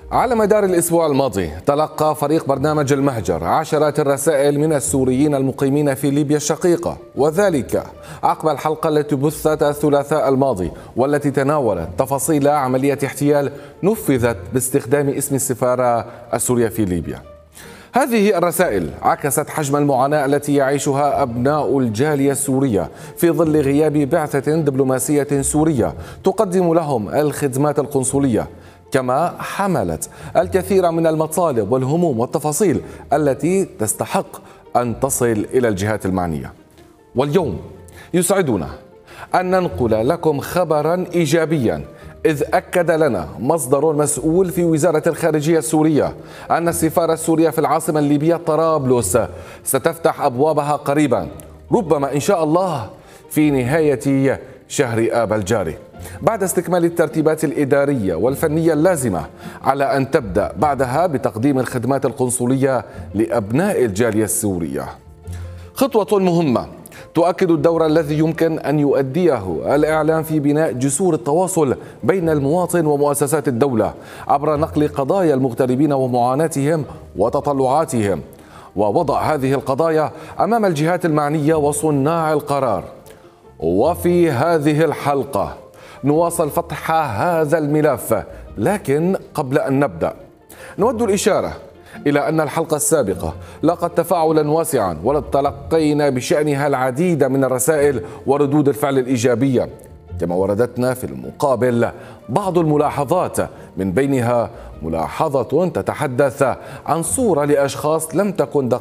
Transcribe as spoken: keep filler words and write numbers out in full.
على مدار الأسبوع الماضي تلقى فريق برنامج المهجر عشرات الرسائل من السوريين المقيمين في ليبيا الشقيقة، وذلك عقب الحلقة التي بثت الثلاثاء الماضي والتي تناولت تفاصيل عملية احتيال نفذت باستخدام اسم السفارة السورية في ليبيا. هذه الرسائل عكست حجم المعاناة التي يعيشها أبناء الجالية السورية في ظل غياب بعثة دبلوماسية سورية تقدم لهم الخدمات القنصلية، كما حملت الكثير من المطالب والهموم والتفاصيل التي تستحق أن تصل إلى الجهات المعنية. واليوم يسعدنا أن ننقل لكم خبرا إيجابيا، إذ أكد لنا مصدر مسؤول في وزارة الخارجية السورية أن السفارة السورية في العاصمة الليبية طرابلس ستفتح أبوابها قريبا، ربما إن شاء الله في نهاية شهر آب الجاري، بعد استكمال الترتيبات الإدارية والفنية اللازمة، على أن تبدأ بعدها بتقديم الخدمات القنصلية لأبناء الجالية السورية. خطوة مهمة تؤكد الدور الذي يمكن أن يؤديه الإعلام في بناء جسور التواصل بين المواطن ومؤسسات الدولة عبر نقل قضايا المغتربين ومعاناتهم وتطلعاتهم، ووضع هذه القضايا أمام الجهات المعنية وصناع القرار. وفي هذه الحلقة نواصل فتح هذا الملف، لكن قبل أن نبدأ نود الإشارة إلى أن الحلقة السابقة لاقت تفاعلا واسعا وتلقينا بشأنها العديد من الرسائل وردود الفعل الإيجابية، كما وردتنا في المقابل بعض الملاحظات، من بينها ملاحظة تتحدث عن صورة لأشخاص لم تكن